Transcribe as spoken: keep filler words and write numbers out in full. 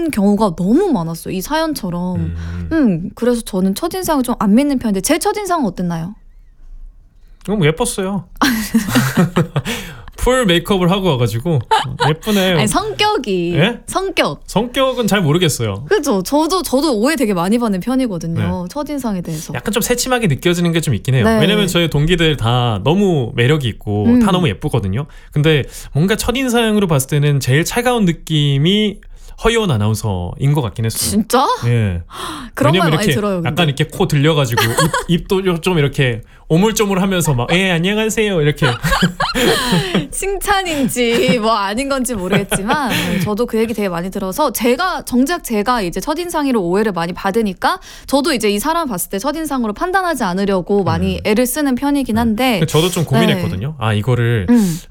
그런 경우가 너무 많았어요. 이 사연처럼. 음, 음 그래서 저는 첫인상을 좀 안 믿는 편인데 제 첫인상은 어땠나요? 너무 예뻤어요. 풀 메이크업을 하고 와가지고 예쁘네. 아니 성격이 예? 성격 성격은 잘 모르겠어요. 그죠. 저도 저도 오해 되게 많이 받는 편이거든요. 네. 첫인상에 대해서. 약간 좀 새침하게 느껴지는 게 좀 있긴 해요. 네. 왜냐면 저희 동기들 다 너무 매력이 있고 음. 다 너무 예쁘거든요. 근데 뭔가 첫인상으로 봤을 때는 제일 차가운 느낌이 허이원 아나운서인 것 같긴 했어요. 진짜? 예. 그런 말 왜냐면 많이 이렇게 들어요. 근데. 약간 이렇게 코 들려가지고 입, 입도 좀 이렇게 오물조물하면서 막 예 안녕하세요 이렇게 칭찬인지 뭐 아닌 건지 모르겠지만 저도 그 얘기 되게 많이 들어서 제가 정작 제가 이제 첫인상으로 오해를 많이 받으니까 저도 이제 이 사람 봤을 때 첫인상으로 판단하지 않으려고 많이 음. 애를 쓰는 편이긴 한데 저도 좀 고민했거든요. 네. 아 이거를 음.